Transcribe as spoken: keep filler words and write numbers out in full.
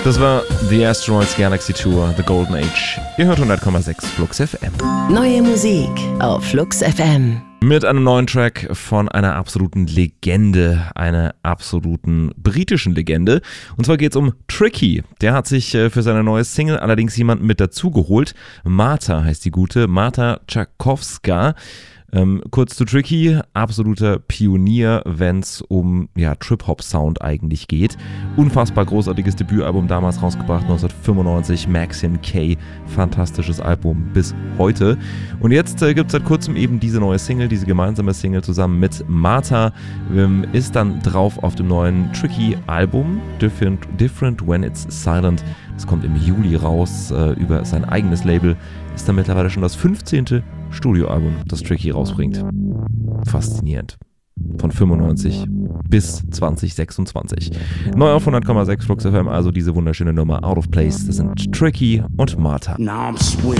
Das war The Asteroids Galaxy Tour, The Golden Age. Ihr hört hundert Komma sechs Flux F M. Neue Musik auf Flux F M. Mit einem neuen Track von einer absoluten Legende, einer absoluten britischen Legende. Und zwar geht es um Tricky. Der hat sich für seine neue Single allerdings jemanden mit dazugeholt. Marta heißt die gute, Marta Czakowska. Ähm, kurz zu Tricky, absoluter Pionier, wenn es um ja, Trip-Hop-Sound eigentlich geht. Unfassbar großartiges Debütalbum, damals rausgebracht, neunzehnhundertfünfundneunzig, Maxim K. Fantastisches Album bis heute. Und jetzt äh, gibt es seit kurzem eben diese neue Single, diese gemeinsame Single zusammen mit Marta. Ähm, ist dann drauf auf dem neuen Tricky-Album, Different, Different When It's Silent. Das kommt im Juli raus äh, über sein eigenes Label. Ist dann mittlerweile schon das fünfzehnte Studioalbum, das Tricky rausbringt. Faszinierend. Von fünfundneunzig bis zwanzig sechsundzwanzig. Neu auf hundert Komma sechs Flux F M, also diese wunderschöne Nummer Out of Place. Das sind Tricky und Marta. Now I'm swinging.